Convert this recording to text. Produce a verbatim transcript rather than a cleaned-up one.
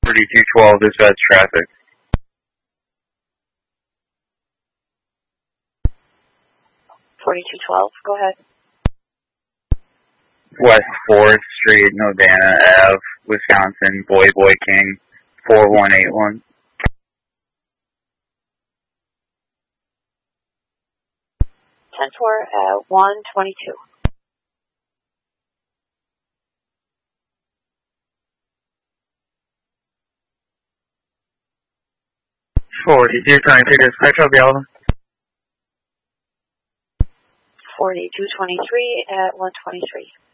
forty-two twelve, dispatch traffic. forty-two twelve, go ahead. West fourth Street, Nodana Avenue, Wisconsin, Boy Boy King, four one eight one. ten four at one twenty-two. forty-two twenty-three, dispatch, I'll be over. forty-two twenty-three at one twenty-three.